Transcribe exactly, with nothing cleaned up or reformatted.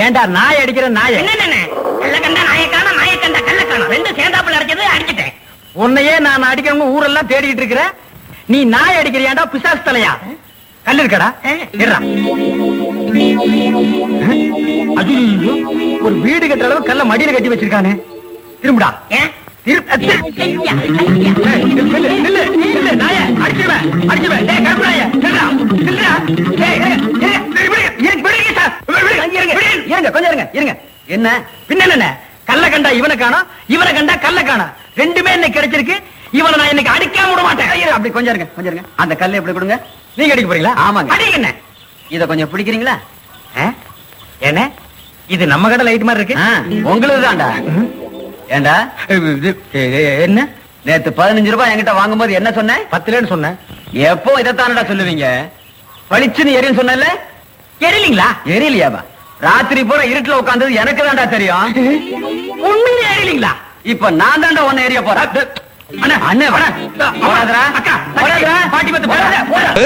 ஏண்டா நாய் அடிக்கிற நாய? என்ன கல்ல கண்டா நாயக்கான நாய கண்டா கல்ல காணும் ரெண்டும் சேர்ந்தாப்புல அடிச்சது அடிச்சிட்டேன். உன்னையே நான் அடிக்கிறவங்க ஊரெல்லாம் தேடிட்டு இருக்கிற, நீ நாய் அடிக்கிறியாண்டா பிசாசு தலையா? கல்லு இருக்கடா, இருடா. ஐயோ, ஒரு வீடு கட்டுற அளவு கல்ல மடியில கட்டி வச்சிருக்கானே. திரும்புடா. என்ன பின்ன கல்ல கண்டா இவனை காணோம், இவனை கண்டா கல்ல காணோம், ரெண்டுமே என்ன கிடைச்சிருக்கு. இவனை நான் இன்னைக்கு அடிக்காம விட மாட்டேன். அப்படி கொஞ்சம் இருங்க, கொஞ்சம் இருங்க. அந்த கல்லை எப்படி கொடுங்க. நீங்க அடிக்க போறீங்களா? ஆமாங்க. அடிங்க. என்ன இத கொஞ்சம் பிடிக்கிறீங்களா? என்ன இது நம்ம கடை லைட் மாதிரி இருக்கு? உங்களுக்கு தான்டா. ஏண்டா என்ன நேத்து பதினஞ்சு ரூபாய் என்கிட்ட வாங்கும் போது என்ன சொன்ன? பத்துலன்னு சொன்னேன். எப்போ இதைத்தானடா சொல்லுவீங்க? பளிச்சுன்னு எரியும் சொன்னல, எரியலீங்களா? எரியலையாவா? ராத்திரி பூரா இருட்டுல உட்கார்ந்தது எனக்கு தான்டா தெரியும். உண்மையிலே எரியலீங்களா? இப்ப நான் தான்டா ஒன்னு எரிய போறேன். அண்ணா அண்ணா பாட்டி பத்து